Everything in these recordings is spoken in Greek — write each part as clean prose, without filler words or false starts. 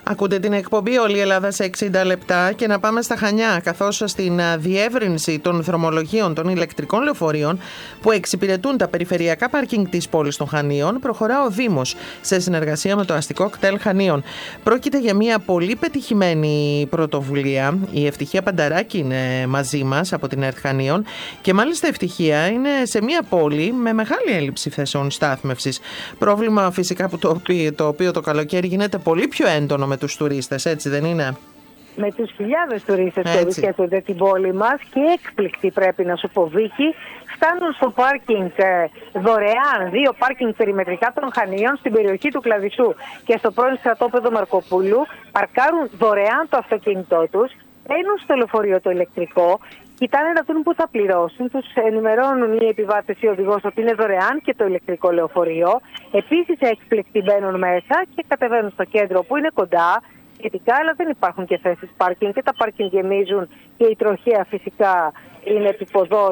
Ακούτε την εκπομπή Όλη η Ελλάδα σε 60 λεπτά και να πάμε στα Χανιά, καθώς στην διεύρυνση των δρομολογίων των ηλεκτρικών λεωφορείων που εξυπηρετούν τα περιφερειακά πάρκινγκ της πόλης των Χανίων προχωρά ο Δήμος σε συνεργασία με το αστικό κτέλ Χανίων. Πρόκειται για μια πολύ πετυχημένη πρωτοβουλία. Η Ευτυχία Πανταράκη είναι μαζί μας από την ΕΡΤ Χανίων και μάλιστα Ευτυχία είναι σε μια πόλη με μεγάλη έλλειψη θέσεων στάθμευσης. Πρόβλημα φυσικά που το οποίο το καλοκαίρι γίνεται πολύ πιο έντονο με τους τουρίστες, έτσι δεν είναι? Με τους χιλιάδες τουρίστες που επισκέπτονται την πόλη μας και έκπληκτοι, πρέπει να σου πω, Βίκη, φτάνουν στο πάρκινγκ δωρεάν, 2 πάρκινγκ περιμετρικά των Χανίων στην περιοχή του Κλαδισσού και στο πρώην στρατόπεδο Μαρκοπούλου, παρκάρουν δωρεάν το αυτοκίνητό τους, μπαίνουν στο λεωφορείο το ηλεκτρικό, κοιτάνε να δουν πού θα πληρώσουν, τους ενημερώνουν οι επιβάτες ή ο οδηγός ότι είναι δωρεάν και το ηλεκτρικό λεωφορείο. Επίσης έκπληκτοι μπαίνουν μέσα και κατεβαίνουν στο κέντρο που είναι κοντά σχετικά, αλλά δεν υπάρχουν και θέσεις πάρκινγκ και τα πάρκινγκ γεμίζουν και η τροχέα φυσικά είναι επιποδός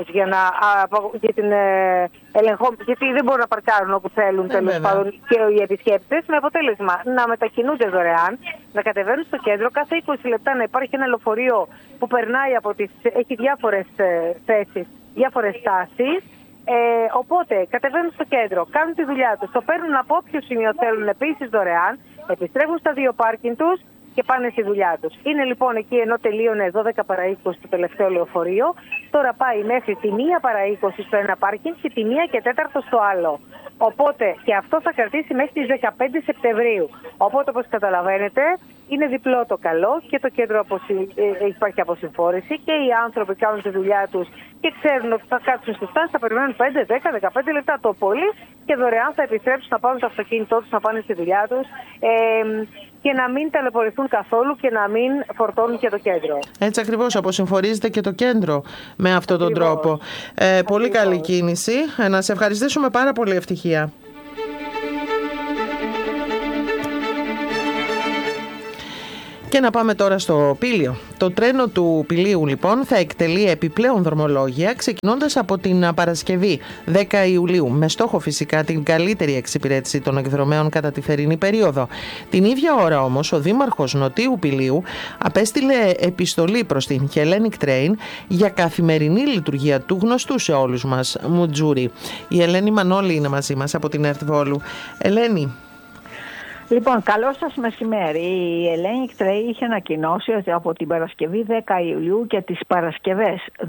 για την γιατί δεν μπορούν να παρκάρουν όπου θέλουν τέλος πάντων και οι επισκέπτες, με αποτέλεσμα να μετακινούνται δωρεάν, να κατεβαίνουν στο κέντρο κάθε 20 λεπτά να υπάρχει ένα λεωφορείο που περνάει έχει διάφορες θέσεις, διάφορες στάσεις. Οπότε κατεβαίνουν στο κέντρο, κάνουν τη δουλειά τους, το παίρνουν από όποιο σημείο θέλουν επίσης δωρεάν, επιστρέφουν στα 2 πάρκινγκ τους και πάνε στη δουλειά τους. Είναι λοιπόν εκεί, ενώ τελείωνε 12 παρά 20 το τελευταίο λεωφορείο, τώρα πάει μέχρι τη 1 παρά 20 στο ένα πάρκινγκ και τη 1 και 4 στο άλλο. Οπότε και αυτό θα κρατήσει μέχρι τις 15 Σεπτεμβρίου. Οπότε όπως καταλαβαίνετε είναι διπλό το καλό και το κέντρο υπάρχει αποσυμφόρηση και οι άνθρωποι κάνουν τη δουλειά τους και ξέρουν ότι θα κάτσουν στη στάση, θα περιμένουν 5, 10, 15 λεπτά το πολύ και δωρεάν θα επιστρέψουν να πάρουν το αυτοκίνητό τους, να πάνε στη δουλειά τους και να μην ταλαιπωρηθούν καθόλου και να μην φορτώνουν και το κέντρο. Έτσι ακριβώς, αποσυμφορίζεται και το κέντρο με αυτόν τον τρόπο. Πολύ καλή κίνηση. Να σε ευχαριστήσουμε πάρα πολύ, Ευτυχία. Και να πάμε τώρα στο Πήλιο. Το τρένο του Πηλίου λοιπόν θα εκτελεί επιπλέον δρομολόγια ξεκινώντας από την Παρασκευή 10 Ιουλίου με στόχο φυσικά την καλύτερη εξυπηρέτηση των εκδρομέων κατά τη θερινή περίοδο. Την ίδια ώρα όμως ο Δήμαρχος Νοτίου Πηλίου απέστειλε επιστολή προς την Hellenic Train για καθημερινή λειτουργία του γνωστού σε όλους μας Μουτζούρι. Η Ελένη Μανώλη είναι μαζί μας από την ΕΡΤ Βόλου. Ελένη. Λοιπόν, καλό σας μεσημέρι. Η Hellenic Train είχε ανακοινώσει ότι από την Παρασκευή 10 Ιουλίου και τις Παρασκευές 17,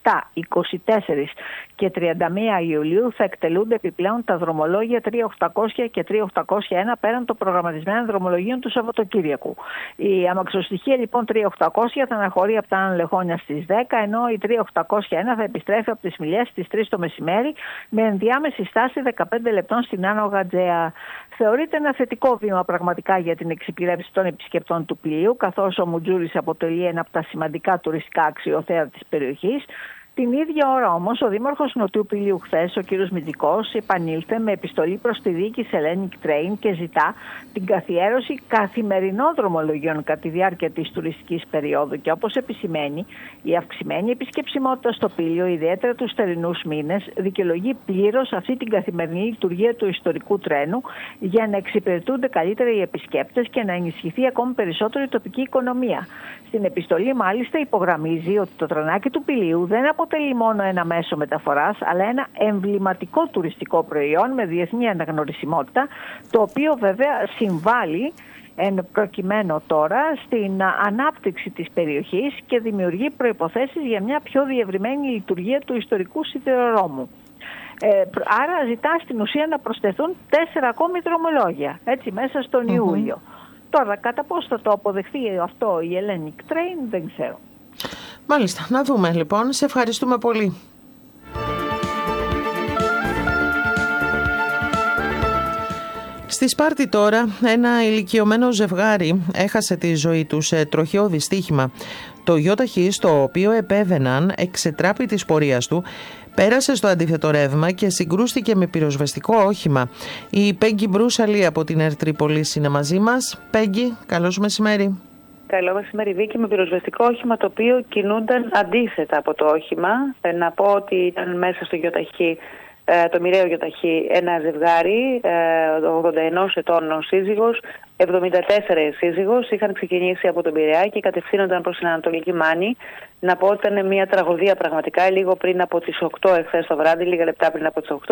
24 και 31 Ιουλίου θα εκτελούνται επιπλέον τα δρομολόγια 3800 και 3801 πέραν των προγραμματισμένων δρομολογίων του Σαββατοκύριακου. Η αμαξοστοιχεία λοιπόν 3800 θα αναχωρεί από τα Ανλεχόνια στις 10, ενώ η 3801 θα επιστρέφει από τις Μιλιές στις 3 το μεσημέρι με ενδιάμεση στάση 15 λεπτών στην Άνω Γατζέα. Θεωρείται ένα θετικό βήμα πραγματικά για την εξυπηρέτηση των επισκεπτών του Πηλίου, καθώς ο Μουτζούρης αποτελεί ένα από τα σημαντικά τουριστικά αξιοθέατα της περιοχής. Την ίδια ώρα όμως, ο Δήμαρχος Νοτιού Πηλίου χθες, ο κ. Μητζικός, επανήλθε με επιστολή προς τη διοίκηση Hellenic Train και ζητά την καθιέρωση καθημερινών δρομολογιών κατά τη διάρκεια της τουριστικής περίοδου. Και όπως επισημαίνει, η αυξημένη επισκεψιμότητα στο Πήλιο, ιδιαίτερα τους θερινούς μήνες, δικαιολογεί πλήρως αυτή την καθημερινή λειτουργία του ιστορικού τρένου για να εξυπηρετούνται καλύτερα οι επισκέπτες και να ενισχυθεί ακόμη περισσότερο η τοπική οικονομία. Στην επιστολή, μάλιστα, υπογραμμίζει ότι το τρενάκι του Πηλίου δεν αποτελεί μόνο ένα μέσο μεταφοράς, αλλά ένα εμβληματικό τουριστικό προϊόν με διεθνή αναγνωρισιμότητα, το οποίο βέβαια συμβάλλει προκειμένου τώρα στην ανάπτυξη της περιοχής και δημιουργεί προϋποθέσεις για μια πιο διευρυμένη λειτουργία του ιστορικού σιδηροδρόμου. Άρα ζητά στην ουσία να προσθεθούν 4 ακόμη δρομολόγια, έτσι, μέσα στον Ιούλιο. Τώρα, κατά πώς θα το αποδεχθεί αυτό η Hellenic Train, δεν ξέρω. Μάλιστα, να δούμε λοιπόν. Σε ευχαριστούμε πολύ. Στη Σπάρτη τώρα ένα ηλικιωμένο ζευγάρι έχασε τη ζωή του σε τροχαίο δυστύχημα. Το γιοταχή στο οποίο επέβαιναν εξετράπη της πορείας του πέρασε στο αντίθετο ρεύμα και συγκρούστηκε με πυροσβεστικό όχημα. Η Πέγγι Μπρούσαλη από την ΕΡΤ Τρίπολης είναι μαζί μας. Πέγγι, καλώς μεσημέρι. Καλό μεσημέρι, Βίκη, με πυροσβεστικό όχημα το οποίο κινούνταν αντίθετα από το όχημα. Να πω ότι ήταν μέσα στο γιοταχή το μοιραίο γιοταχή, ένα ζευγάρι, 81 ετών ο σύζυγος, 74 σύζυγος, είχαν ξεκινήσει από τον Πειραιά και κατευθύνονταν προς την Ανατολική Μάνη. Να πω ότι ήταν μια τραγωδία πραγματικά, λίγο πριν από τις 8 εχθές το βράδυ, λίγα λεπτά πριν από τις 8,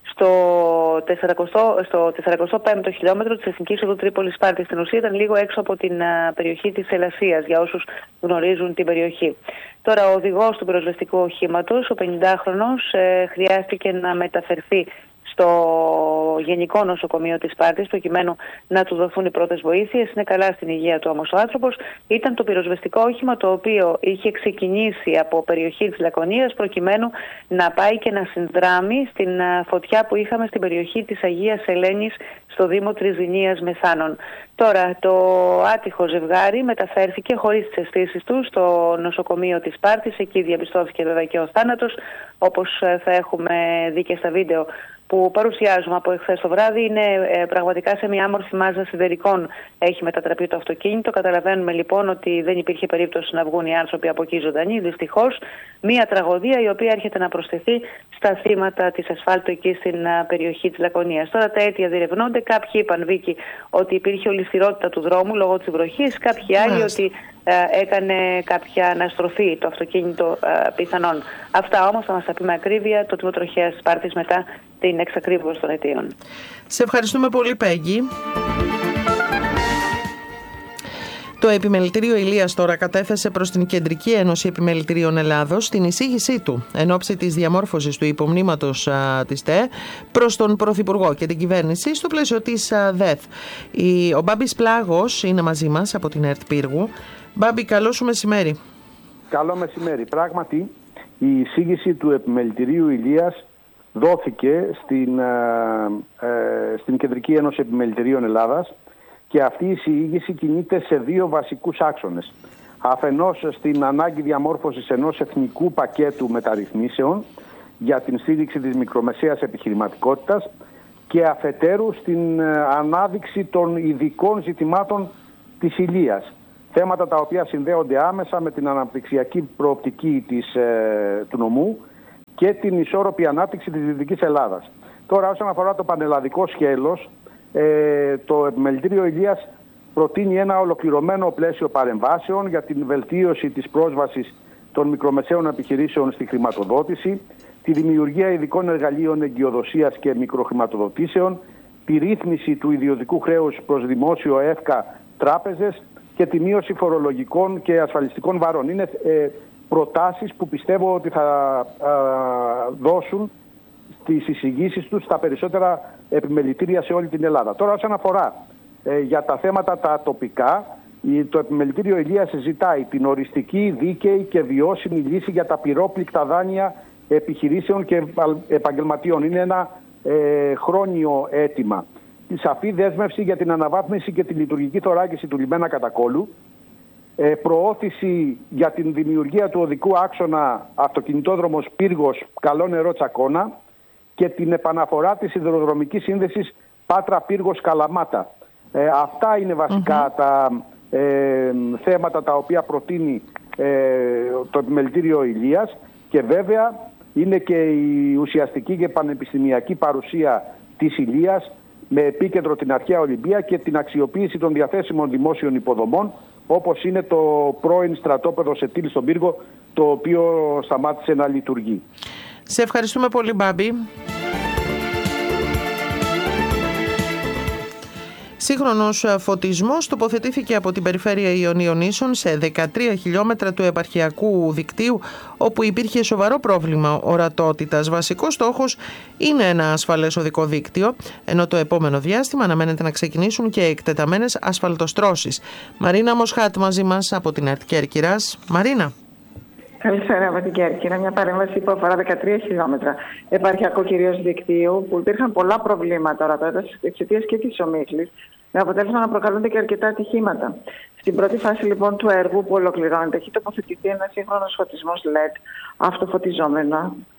στο 45ο χιλιόμετρο της Εθνικής Οδού Τρίπολης Σπάρτης. Στην ουσία ήταν λίγο έξω από την περιοχή της Ελασσίας, για όσους γνωρίζουν την περιοχή. Τώρα, ο οδηγός του πυροσβεστικού οχήματος, ο 50χρονος, χρειάστηκε να μεταφερθεί στο Γενικό Νοσοκομείο της Σπάρτης προκειμένου να του δοθούν οι πρώτες βοήθειες. Είναι καλά στην υγεία του όμως ο άνθρωπος. Ήταν το πυροσβεστικό όχημα το οποίο είχε ξεκινήσει από περιοχή της Λακωνίας προκειμένου να πάει και να συνδράμει στην φωτιά που είχαμε στην περιοχή της Αγίας Ελένης στο Δήμο Τριζηνίας Μεσάνων. Τώρα το άτυχο ζευγάρι μεταφέρθηκε χωρίς τις αισθήσεις του στο νοσοκομείο της Σπάρτης. Εκεί διαπιστώθηκε βέβαια και ο θάνατος, όπως θα έχουμε δει και στα βίντεο που παρουσιάζουμε από εχθές το βράδυ. Είναι πραγματικά σε μια άμορφη μάζα σιδερικών έχει μετατραπεί το αυτοκίνητο. Καταλαβαίνουμε λοιπόν ότι δεν υπήρχε περίπτωση να βγουν οι άνθρωποι από εκεί ζωντανοί. Δυστυχώς, μια τραγωδία η οποία έρχεται να προσθεθεί στα θύματα της ασφάλτου εκεί στην περιοχή της Λακωνίας. Τώρα τα αίτια διερευνώνται. Κάποιοι είπαν, Βίκη, ότι υπήρχε ολισθηρότητα του δρόμου λόγω της βροχής. Κάποιοι άλλοι ότι έκανε κάποια αναστροφή το αυτοκίνητο πιθανόν. Αυτά όμως θα μας τα πει με ακρίβεια το Τμήμα Τροχέας της Σπάρτης μετά την εξακρίβωση των αιτίων. Σε ευχαριστούμε πολύ, Πέγγι. Το Επιμελητήριο Ηλίας τώρα κατέθεσε προς την Κεντρική Ένωση Επιμελητηρίων Ελλάδος την εισήγησή του εν ώψη της διαμόρφωσης του υπομνήματος της ΤΕ προς τον Πρωθυπουργό και την κυβέρνηση στο πλαίσιο της ΔΕΘ. Ο Μπάμπης Πλάγος είναι μαζί μας από την ΕΡΤ Πύργου. Μπάμπη, καλό σου μεσημέρι. Καλό μεσημέρι. Πράγματι, η εισήγηση του Επιμελητηρίου Ηλίας δόθηκε στην Κεντρική Ένωση Επιμελητηρίων Ελλάδας και αυτή η εισήγηση κινείται σε δύο βασικούς άξονες. Αφενός στην ανάγκη διαμόρφωσης ενός εθνικού πακέτου μεταρρυθμίσεων για την στήριξη της μικρομεσαίας επιχειρηματικότητας και αφετέρου στην ανάδειξη των ειδικών ζητημάτων της Ηλίας. Θέματα τα οποία συνδέονται άμεσα με την αναπτυξιακή προοπτική του νομού και την ισόρροπη ανάπτυξη της Δυτικής Ελλάδας. Τώρα, όσον αφορά το πανελλαδικό σκέλος, το Επιμελητήριο Ηλίας προτείνει ένα ολοκληρωμένο πλαίσιο παρεμβάσεων για την βελτίωση της πρόσβασης των μικρομεσαίων επιχειρήσεων στη χρηματοδότηση, τη δημιουργία ειδικών εργαλείων εγκυοδοσίας και μικροχρηματοδοτήσεων, τη ρύθμιση του ιδιωτικού χρέους προς δημόσιο ΕΦΚΑ τράπεζες και τη μείωση φορολογικών και ασφαλιστικών βαρών. Είναι προτάσεις που πιστεύω ότι θα δώσουν τις εισηγήσεις τους στα περισσότερα επιμελητήρια σε όλη την Ελλάδα. Τώρα, όσον αφορά για τα θέματα τα τοπικά, το Επιμελητήριο Ηλίας ζητάει την οριστική, δίκαιη και βιώσιμη λύση για τα πυρόπληκτα δάνεια επιχειρήσεων και επαγγελματιών. Είναι ένα χρόνιο αίτημα. Τη σαφή δέσμευση για την αναβάθμιση και τη λειτουργική θωράκιση του λιμένα Κατακόλου, προώθηση για την δημιουργία του οδικού άξονα αυτοκινητόδρομος Πύργος Καλό Νερό Τσακώνα και την επαναφορά της σιδηροδρομικής σύνδεσης Πάτρα Πύργος Καλαμάτα. Αυτά είναι βασικά τα θέματα τα οποία προτείνει το Επιμελητήριο Ηλίας και βέβαια είναι και η ουσιαστική και πανεπιστημιακή παρουσία της Ηλίας με επίκεντρο την αρχαία Ολυμπία και την αξιοποίηση των διαθέσιμων δημόσιων υποδομών, όπως είναι το πρώην στρατόπεδο Σετήλ στον Πύργο, το οποίο σταμάτησε να λειτουργεί. Σε ευχαριστούμε πολύ, Μπάμπη. Σύγχρονος φωτισμός τοποθετήθηκε από την περιφέρεια Ιωνίων Ίσων σε 13 χιλιόμετρα του επαρχιακού δικτύου, όπου υπήρχε σοβαρό πρόβλημα ορατότητας. Βασικός στόχος είναι ένα ασφαλές οδικό δίκτυο, ενώ το επόμενο διάστημα αναμένεται να ξεκινήσουν και εκτεταμένες ασφαλτοστρώσεις. Μαρίνα Μοσχάτ μαζί μας από την ΕΡΤ Κέρκυρας. Μαρίνα. Καλησπέρα από την Κέρκυρα. Μια παρέμβαση που αφορά 13 χιλιόμετρα επαρχιακό κυρίως δικτύου, που υπήρχαν πολλά προβλήματα ορατότητας εξαιτίας και της ομίχλης, με αποτέλεσμα να προκαλούνται και αρκετά ατυχήματα. Στην πρώτη φάση λοιπόν του έργου που ολοκληρώνεται, έχει τοποθετηθεί ένα σύγχρονος φωτισμός LED αυτοφωτιζόμενο,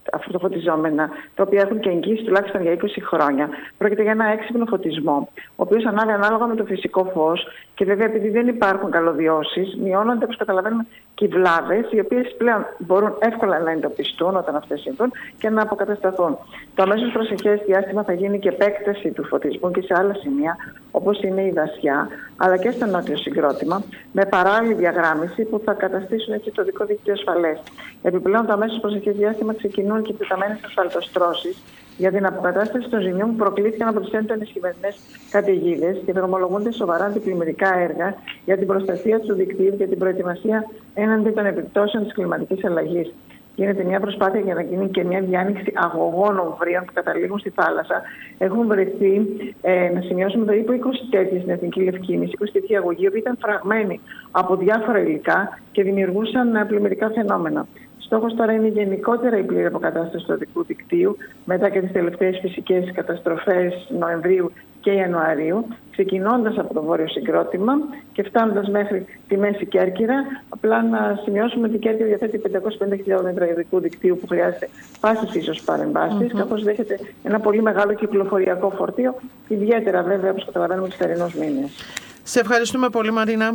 αυτοφωτιζόμενα, τα οποία έχουν και εγγύηση τουλάχιστον για 20 χρόνια. Πρόκειται για ένα έξυπνο φωτισμό, ο οποίος ανάβει ανάλογα με το φυσικό φως και βέβαια επειδή δεν υπάρχουν καλωδιώσεις, μειώνονται, όπως καταλαβαίνουμε, και οι βλάβες, οι οποίες πλέον μπορούν εύκολα να εντοπιστούν όταν αυτές συμβούν και να αποκατασταθούν. Το αμέσως προσεχές διάστημα θα γίνει και επέκταση του φωτισμού και σε άλλα σημεία, όπως είναι η Δασιά, αλλά και στο νότιο συγκρότημα, με παράλληλη διαγράμμιση που θα καταστήσουν έτσι το δικό δίκτυο ασφαλές. Επιπλέον, το αμέσως προσεχές διάστημα ξεκινούν και εκτεταμένες ασφαλτοστρώσεις για την αποκατάσταση των ζημιών που προκλήθηκαν από τις έντονες χειμερινές καταιγίδες και δρομολογούνται σοβαρά αντιπλημμυρικά έργα για την προστασία του δικτύου και την προετοιμασία έναντι των επιπτώσεων της κλιματικής αλλαγής. Γίνεται μια προσπάθεια για να γίνει και μια διάνοιξη αγωγών ομβρίων που καταλήγουν στη θάλασσα. Έχουν βρεθεί, να σημειώσουμε, περίπου 20 τέτοιες στην Εθνική Λευκίνηση, 20 τέτοιοι αγωγοί, που ήταν φραγμένοι από διάφορα υλικά και δημιουργούσαν πλημμυρικά φαινόμενα. Στόχος τώρα είναι γενικότερα η πλήρη αποκατάσταση του οδικού δικτύου μετά και τις τελευταίες φυσικές καταστροφές Νοεμβρίου και Ιανουαρίου, ξεκινώντας από το βόρειο συγκρότημα και φτάνοντας μέχρι τη Μέση Κέρκυρα. Απλά να σημειώσουμε ότι η Κέρκυρα διαθέτει 550 χιλιόμετρα οδικού δικτύου που χρειάζεται πάση φύσεως παρεμβάσεις, καθώς δέχεται ένα πολύ μεγάλο κυκλοφοριακό φορτίο, ιδιαίτερα βέβαια όπως καταλαβαίνουμε τους θερινούς μήνες. Σε ευχαριστούμε πολύ, Μαρίνα.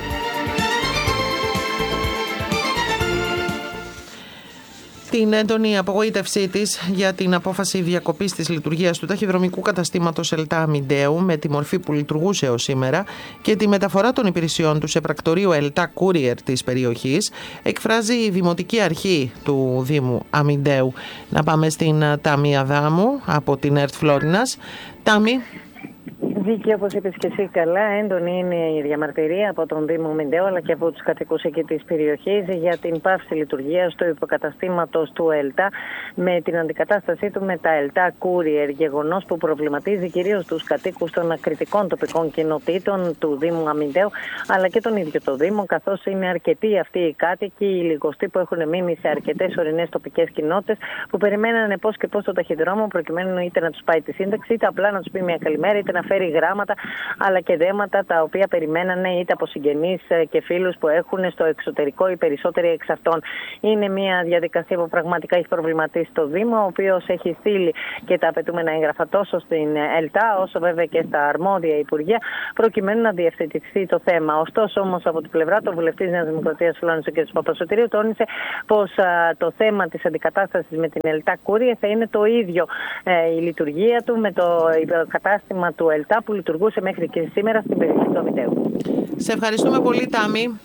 Την έντονη απογοήτευσή της για την απόφαση διακοπής της λειτουργίας του ταχυδρομικού καταστήματος ΕΛΤΑ Αμιντέου με τη μορφή που λειτουργούσε έως σήμερα και τη μεταφορά των υπηρεσιών του σε πρακτορείο ΕΛΤΑ Courier της περιοχής, εκφράζει η Δημοτική Αρχή του Δήμου Αμιντέου. Να πάμε στην Τάμι Αδάμου από την ΕΡΤ Φλόρινας. Τάμι. Βίκη, όπως είπες και εσύ καλά, έντονη είναι η διαμαρτυρία από τον Δήμο Αμιντέου αλλά και από τους κατοίκους εκεί της περιοχής για την πάυση λειτουργίας του υποκαταστήματος του ΕΛΤΑ με την αντικατάστασή του με τα ΕΛΤΑ Courier, γεγονός που προβληματίζει κυρίως τους κατοίκους των ακριτικών τοπικών κοινοτήτων του Δήμου Αμιντέου αλλά και τον ίδιο το Δήμο, καθώς είναι αρκετοί αυτοί οι κάτοικοι, οι λιγοστοί που έχουν μείνει σε αρκετές ορεινές τοπικές κοινότητες που περιμένανε πώς και πώς το ταχυδρόμο προκειμένου είτε να τους πάει τη σύνταξη, είτε απλά να τους πει μια καλημέρα, είτε να φέρει γράμματα αλλά και δέματα τα οποία περιμένανε είτε από συγγενείς και φίλους που έχουν στο εξωτερικό, οι περισσότεροι εξ αυτών. Είναι μια διαδικασία που πραγματικά έχει προβληματίσει το Δήμο, ο οποίος έχει στείλει και τα απαιτούμενα έγγραφα τόσο στην ΕΛΤΑ όσο βέβαια και στα αρμόδια υπουργεία προκειμένου να διευθετηθεί το θέμα. Ωστόσο όμως από την πλευρά του βουλευτής Νέας Δημοκρατίας Φλόρινας ο κ. Παπασωτηρίου τόνισε πως το θέμα της αντικατάστασης με την ΕΛΤΑ Courier θα είναι το ίδιο η λειτουργία του με το κατάστημα του ΕΛΤΑ που λειτουργούσε μέχρι και σήμερα στην περιοχή του Αμιντέου. Σε ευχαριστούμε πολύ, Τάμι.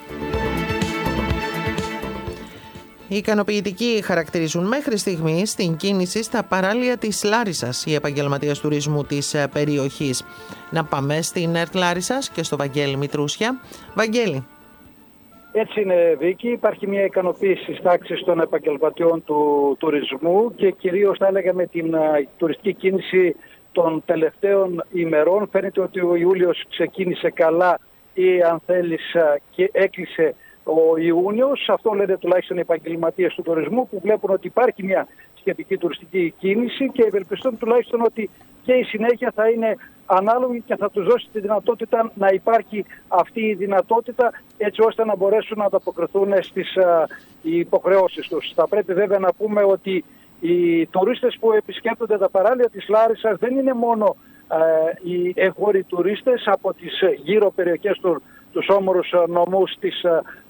Οι ικανοποιητικοί χαρακτηρίζουν μέχρι στιγμής την κίνηση στα παράλια της Λάρισσας, οι επαγγελματίες τουρισμού της περιοχής. Να πάμε στην ΕΡΤ Λάρισσας και στο Βαγγέλη Μητρούσια. Βαγγέλη. Έτσι είναι, Βίκη. Υπάρχει μια ικανοποίηση στις τάξεις των επαγγελματιών του τουρισμού και κυρίως θα έλεγα με την τουριστική κίνηση των τελευταίων ημερών. Φαίνεται ότι ο Ιούλιος ξεκίνησε καλά ή αν θέλεις και έκλεισε ο Ιούνιος. Αυτό λένε τουλάχιστον οι επαγγελματίες του τουρισμού που βλέπουν ότι υπάρχει μια σχετική τουριστική κίνηση και ευελπιστούν τουλάχιστον ότι και η συνέχεια θα είναι ανάλογη και θα τους δώσει τη δυνατότητα να υπάρχει αυτή η δυνατότητα έτσι ώστε να μπορέσουν να ανταποκριθούν στις υποχρεώσεις τους. Θα πρέπει βέβαια να πούμε ότι οι τουρίστες που επισκέπτονται τα παράλια της Λάρισσας δεν είναι μόνο οι εγχώροι τουρίστες από τις γύρω περιοχές τους όμορους νομούς της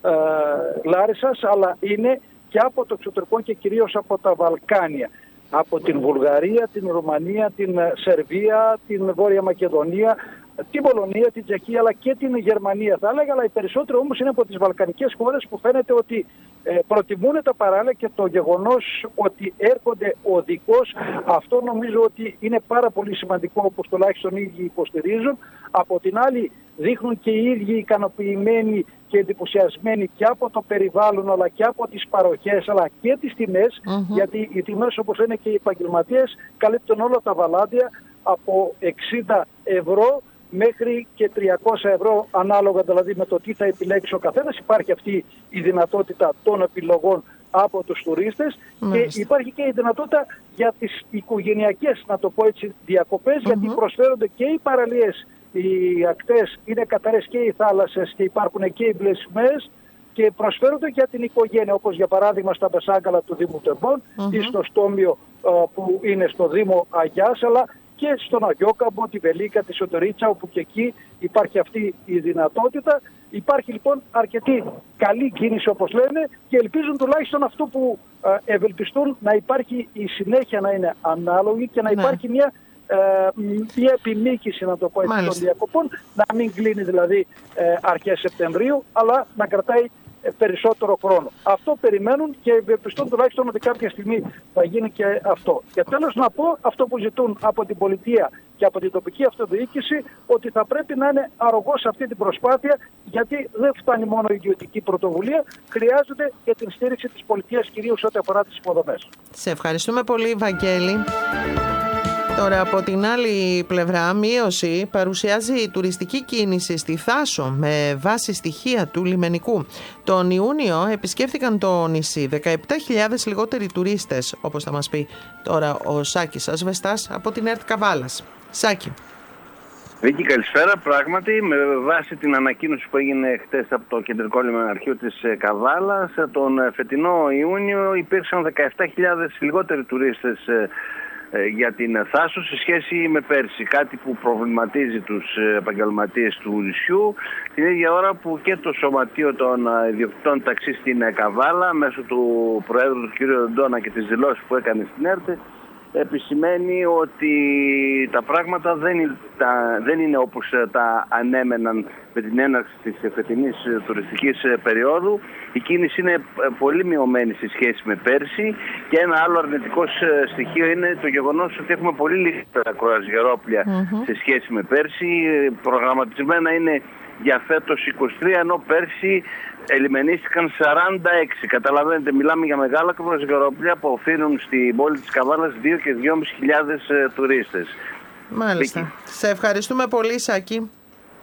Λάρισσας, αλλά είναι και από το εξωτερικό και κυρίως από τα Βαλκάνια. Από την Βουλγαρία, την Ρουμανία, την Σερβία, την Βόρεια Μακεδονία, την Πολωνία, την Τσεχία αλλά και την Γερμανία θα έλεγα, αλλά οι περισσότεροι όμως είναι από τις βαλκανικές χώρες που φαίνεται ότι προτιμούν τα παράλια και το γεγονός ότι έρχονται οδικώς, αυτό νομίζω ότι είναι πάρα πολύ σημαντικό όπως τουλάχιστον οι ίδιοι υποστηρίζουν. Από την άλλη δείχνουν και οι ίδιοι ικανοποιημένοι και εντυπωσιασμένοι και από το περιβάλλον αλλά και από τις παροχές αλλά και τις τιμές, γιατί οι τιμές όπως λένε και οι επαγγελματίες καλύπτουν όλα τα βαλάντια από 60 ευρώ μέχρι και 300 ευρώ ανάλογα δηλαδή με το τι θα επιλέξει ο καθένας. Υπάρχει αυτή η δυνατότητα των επιλογών από τους τουρίστες και υπάρχει και η δυνατότητα για τις οικογενειακές, να το πω έτσι, διακοπές, γιατί προσφέρονται και οι παραλίες, οι ακτές είναι καθαρές και οι θάλασσες και υπάρχουν και οι μπλε σημαίες και προσφέρονται για την οικογένεια, όπως για παράδειγμα στα Μπεσάγκαλα του Δήμου Τεμπών ή στο Στόμιο που είναι στο Δήμο Αγιάς, αλλά και στον Αγιόκαμπο, τη Βελίκα, τη Σωτορίτσα, όπου και εκεί υπάρχει αυτή η δυνατότητα. Υπάρχει λοιπόν αρκετή καλή κίνηση, όπως λένε, και ελπίζουν τουλάχιστον αυτό που ευελπιστούν, να υπάρχει η συνέχεια να είναι ανάλογη και να υπάρχει μια επιμήκυση, να το πω έτσι, των διακοπών, να μην κλείνει δηλαδή αρχές Σεπτεμβρίου, αλλά να κρατάει περισσότερο χρόνο. Αυτό περιμένουν και ευελπιστούν τουλάχιστον ότι κάποια στιγμή θα γίνει και αυτό. Και τέλος να πω αυτό που ζητούν από την πολιτεία και από την τοπική αυτοδιοίκηση, ότι θα πρέπει να είναι αρρωγός σε αυτή την προσπάθεια, γιατί δεν φτάνει μόνο η ιδιωτική πρωτοβουλία, χρειάζεται και την στήριξη της πολιτείας, κυρίως ό,τι αφορά τις υποδομές. Σε ευχαριστούμε πολύ, Βαγγέλη. Τώρα, από την άλλη πλευρά, μείωση παρουσιάζει η τουριστική κίνηση στη Θάσο με βάση στοιχεία του λιμενικού. Τον Ιούνιο επισκέφθηκαν το νησί 17.000 λιγότεροι τουρίστες, όπως θα μας πει τώρα ο Σάκης Ασβεστάς από την ΕΡΤ Καβάλας. Σάκη. Βίκη, καλησπέρα. Πράγματι, με βάση την ανακοίνωση που έγινε χτες από το Κεντρικό Λιμεναρχείο της Καβάλας, τον φετινό Ιούνιο υπήρξαν 17.000 λιγότεροι τουρίστες για την Θάσο σε σχέση με πέρσι, κάτι που προβληματίζει τους επαγγελματίες του νησιού, την ίδια ώρα που και το Σωματείο των Ιδιοκτητών Ταξί στην Καβάλα, μέσω του Προέδρου του κ. Ντόνα και τις δηλώσεις που έκανε στην ΕΡΤ, επισημαίνει ότι τα πράγματα δεν είναι όπως τα ανέμεναν με την έναρξη της φετινής τουριστικής περίοδου. Η κίνηση είναι πολύ μειωμένη σε σχέση με πέρσι και ένα άλλο αρνητικό στοιχείο είναι το γεγονός ότι έχουμε πολύ λιγότερα κρουαζιερόπλια σε σχέση με πέρσι. Προγραμματισμένα είναι για φέτος 23, ενώ πέρσι ελιμενίστηκαν 46. Καταλαβαίνετε, μιλάμε για μεγάλα κρουαζιερόπλια που οφείλουν στην πόλη της Καβάλας 2.000 και 2.500 τουρίστες. Μάλιστα. Βίκη. Σε ευχαριστούμε πολύ, Σάκη.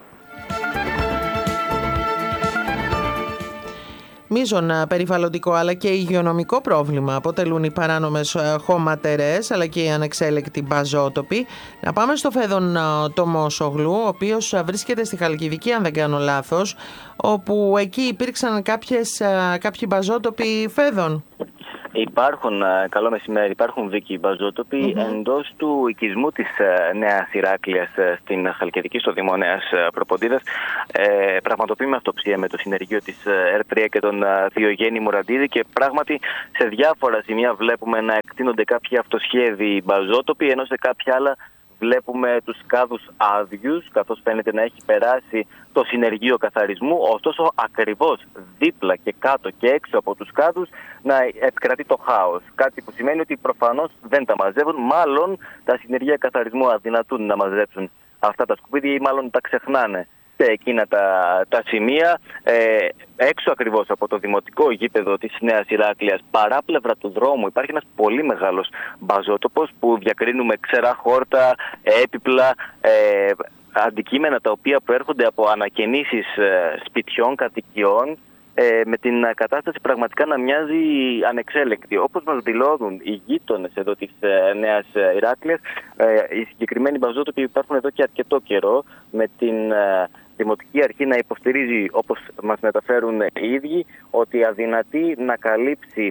Μείζον περιβαλλοντικό αλλά και υγειονομικό πρόβλημα αποτελούν οι παράνομες χωματερές αλλά και οι ανεξέλεκτοι μπαζότοποι. Να πάμε στο Φέδων Τομόσογλου, ο οποίος βρίσκεται στη Χαλκιδική, αν δεν κάνω λάθος, όπου εκεί υπήρξαν κάποιοι μπαζότοποι φέδων. Υπάρχουν, καλό μεσημέρι, υπάρχουν Βίκη μπαζότοποι εντός του οικισμού της Νέας Ηράκλειας στην Χαλκιδική, στο Δήμο Νέας Προποντίδας. Πραγματοποιούμε αυτοψία με το συνεργείο της ΕΡΤ3 και τον Διογέννη Μουραντίδη και πράγματι σε διάφορα σημεία βλέπουμε να εκτείνονται κάποιοι αυτοσχέδιοι μπαζότοποι, ενώ σε κάποια άλλα βλέπουμε τους κάδους άδειους, καθώς φαίνεται να έχει περάσει το συνεργείο καθαρισμού, ωστόσο ακριβώς δίπλα και κάτω και έξω από τους κάδους να επικρατεί το χάος. Κάτι που σημαίνει ότι προφανώς δεν τα μαζεύουν, μάλλον τα συνεργεία καθαρισμού αδυνατούν να μαζέψουν αυτά τα σκουπίδια ή μάλλον τα ξεχνάνε σε εκείνα τα σημεία. Έξω ακριβώς από το δημοτικό γήπεδο της Νέας Ηράκλειας, παράπλευρα του δρόμου, υπάρχει ένας πολύ μεγάλος μπαζότοπος που διακρίνουμε ξερά χόρτα, έπιπλα, αντικείμενα τα οποία προέρχονται από ανακαινήσεις σπιτιών, κατοικιών, με την κατάσταση πραγματικά να μοιάζει ανεξέλεκτη. Όπως μας δηλώνουν οι γείτονες εδώ της Νέας Ηράκλειας, οι συγκεκριμένοι μπαζότοποι υπάρχουν εδώ και αρκετό καιρό, με την Δημοτική Αρχή να υποστηρίζει, όπως μας μεταφέρουν οι ίδιοι, ότι αδυνατεί να καλύψει,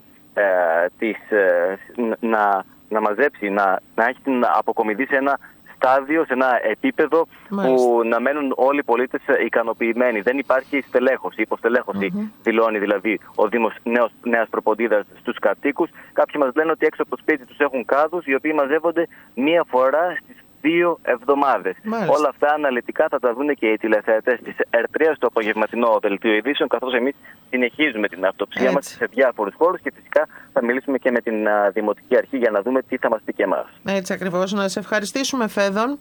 να μαζέψει, να έχει την αποκομιδή σε ένα στάδιο, σε ένα επίπεδο που να μένουν όλοι οι πολίτες ικανοποιημένοι. Δεν υπάρχει στελέχωση, υποστελέχωση, δηλώνει δηλαδή ο Δήμος Νέας Προποντίδας στους κατοίκους. Κάποιοι μας λένε ότι έξω από το σπίτι τους έχουν κάδους, οι οποίοι μαζεύονται μία φορά στις 2 εβδομάδες. Όλα αυτά αναλυτικά θα τα δουν και οι τηλεθεατές της ΕΡΤ3 στο απογευματινό δελτίο ειδήσεων, καθώς εμείς συνεχίζουμε την αυτοψία μας σε διάφορους χώρους και φυσικά θα μιλήσουμε και με την Δημοτική Αρχή για να δούμε τι θα μας πει και εμάς. Έτσι ακριβώς. Να σε ευχαριστήσουμε, Φέδων.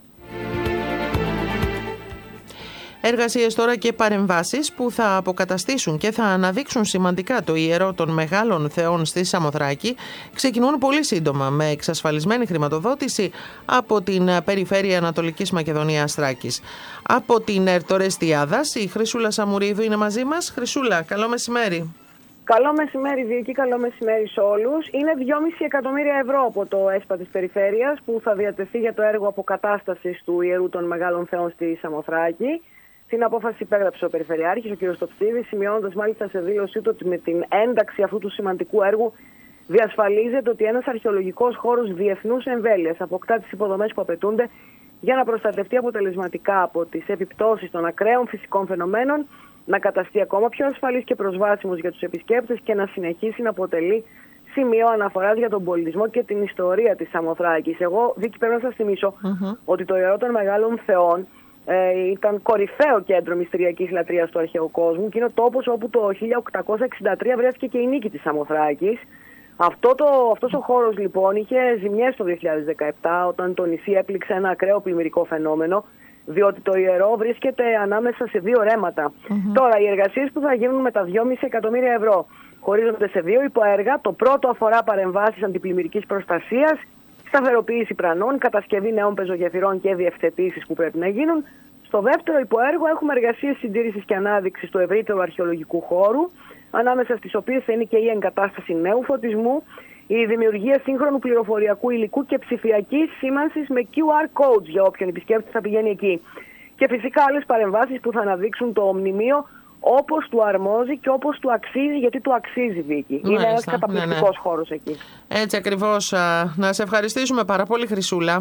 Εργασίες τώρα και παρεμβάσεις που θα αποκαταστήσουν και θα αναδείξουν σημαντικά το ιερό των μεγάλων θεών στη Σαμοθράκη ξεκινούν πολύ σύντομα με εξασφαλισμένη χρηματοδότηση από την Περιφέρεια Ανατολικής Μακεδονίας Θράκης. Από την ΕΡΤ Ορεστιάδας, η Χρυσούλα Σαμουρίδου είναι μαζί μας. Χρυσούλα, καλό μεσημέρι. Καλό μεσημέρι, Βίκη, καλό μεσημέρι σε όλους. Είναι 2,5 εκατομμύρια ευρώ από το ΕΣΠΑ της Περιφέρειας που θα διατεθεί για το έργο αποκατάστασης του ιερού των μεγάλων θεών στη Σαμοθράκη. Την απόφαση υπέγραψε ο Περιφερειάρχης, ο κ. Στοψίδης, σημειώνοντας μάλιστα σε δήλωσή του ότι με την ένταξη αυτού του σημαντικού έργου διασφαλίζεται ότι ένας αρχαιολογικός χώρος διεθνούς εμβέλειας αποκτά τις υποδομές που απαιτούνται για να προστατευτεί αποτελεσματικά από τις επιπτώσεις των ακραίων φυσικών φαινομένων, να καταστεί ακόμα πιο ασφαλής και προσβάσιμος για τους επισκέπτες και να συνεχίσει να αποτελεί σημείο αναφοράς για τον πολιτισμό και την ιστορία της Σαμοθράκης. Εγώ, Βίκη, πρέπει να σας θυμίσω ότι το Ιερό των Μεγάλων Θεών ήταν κορυφαίο κέντρο μυστηριακής λατρείας του αρχαίου κόσμου και είναι ο τόπος όπου το 1863 βρέθηκε και η νίκη της Σαμοθράκης. Αυτός ο χώρος λοιπόν είχε ζημιές το 2017 όταν το νησί έπληξε ένα ακραίο πλημμυρικό φαινόμενο, διότι το ιερό βρίσκεται ανάμεσα σε δύο ρέματα. Τώρα, οι εργασίες που θα γίνουν με τα 2,5 εκατομμύρια ευρώ χωρίζονται σε δύο υποέργα. Το πρώτο αφορά παρεμβάσεις αντιπλημμυρικής προστασίας, σταθεροποίηση πρανών, κατασκευή νέων πεζογεφυρών και διευθετήσεις που πρέπει να γίνουν. Στο δεύτερο υποέργο έχουμε εργασίες συντήρησης και ανάδειξης του ευρύτερου αρχαιολογικού χώρου, ανάμεσα στις οποίες θα είναι και η εγκατάσταση νέου φωτισμού, η δημιουργία σύγχρονου πληροφοριακού υλικού και ψηφιακής σήμανσης με QR codes για όποιον επισκέπτη θα πηγαίνει εκεί. Και φυσικά άλλες παρεμβάσεις που θα αναδείξουν το μνημείο όπως του αρμόζει και όπως του αξίζει, γιατί του αξίζει, Βίκη. Είναι ένας καταπληκτικός χώρος εκεί. Έτσι ακριβώς. Να σε ευχαριστήσουμε πάρα πολύ, Χρυσούλα.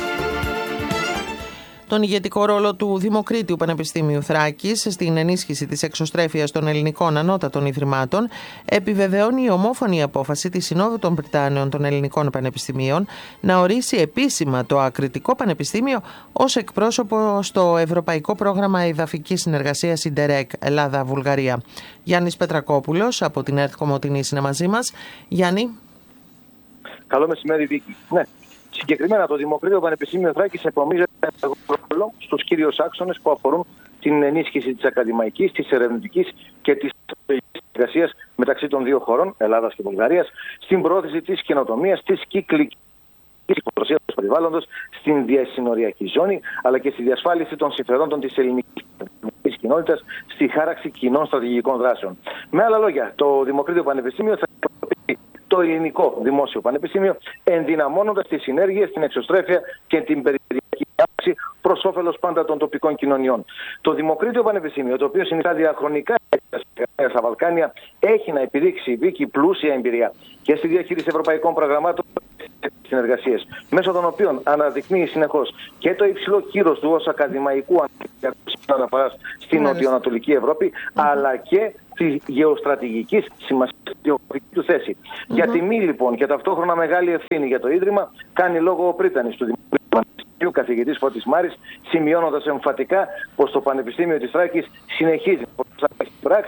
Τον ηγετικό ρόλο του Δημοκρίτιου Πανεπιστήμιου Θράκης στην ενίσχυση της εξωστρέφειας των ελληνικών ανώτατων ιδρυμάτων επιβεβαιώνει η ομόφωνη απόφαση της Συνόδου των Πριτάνεων των Ελληνικών Πανεπιστημίων να ορίσει επίσημα το Ακριτικό Πανεπιστήμιο ως εκπρόσωπο στο Ευρωπαϊκό Πρόγραμμα Εδαφικής Συνεργασίας Ιντερεκ Ελλάδα-Βουλγαρία. Γιάννης Πετρακόπουλος από την ΕΡΤ Κομοτηνής είναι μαζί μας. Γιάννη. Καλό μεσημέρι, Βίκη. Ναι. Συγκεκριμένα, το Δημοκρίτιο Πανεπιστήμιο Θράκης επομίζεται ρόλο στους κύριους άξονες που αφορούν την ενίσχυση της ακαδημαϊκής, της ερευνητικής και της συνεργασίας μεταξύ των δύο χωρών, Ελλάδας και Βουλγαρίας, στην πρόθεση της καινοτομίας, της κυκλικής προστασίας του περιβάλλοντος, στην διασυνοριακή ζώνη, αλλά και στη διασφάλιση των συμφερόντων της ελληνικής κοινότητας, στη χάραξη κοινών στρατηγικών δράσεων. Με άλλα λόγια, το Δημοκρίτιο Πανεπιστήμιο θα το Ελληνικό Δημόσιο Πανεπιστήμιο, ενδυναμώνοντας τις συνέργειες, την εξωστρέφεια και την περιφερειακή άξη προς όφελος πάντα των τοπικών κοινωνιών. Το Δημοκρίτιο Πανεπιστήμιο, το οποίο συνιστά διαχρονικά στα Βαλκάνια, έχει να επιδείξει, Βίκη, πλούσια εμπειρία και στη διαχείριση ευρωπαϊκών προγραμμάτων και συνεργασίες, μέσω των οποίων αναδεικνύει συνεχώς και το υψηλό κύρος του ως ακαδημαϊκού αναφοράς στην νοτιοανατολική Ευρώπη, αλλά και τη γεωστρατηγική σημασία του θέση. Για τιμή λοιπόν και ταυτόχρονα μεγάλη ευθύνη για το Ίδρυμα, κάνει λόγο ο πρίτανης του Δημοκρατικού Πανεπιστημίου, καθηγητής Φώτης Μάρης, σημειώνοντας εμφατικά πως το Πανεπιστήμιο της Θράκης συνεχίζει